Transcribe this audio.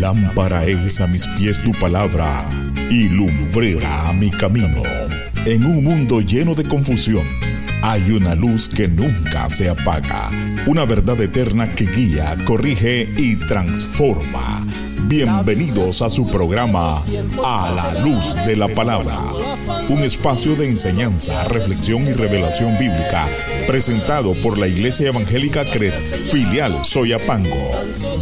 Lámpara es a mis pies tu palabra y lumbrera a mi camino. En un mundo lleno de confusión, hay una luz que nunca se apaga, una verdad eterna que guía, corrige y transforma. Bienvenidos a su programa A la Luz de la Palabra, un espacio de enseñanza, reflexión y revelación bíblica, presentado por la Iglesia Evangélica CRED, filial Soyapango.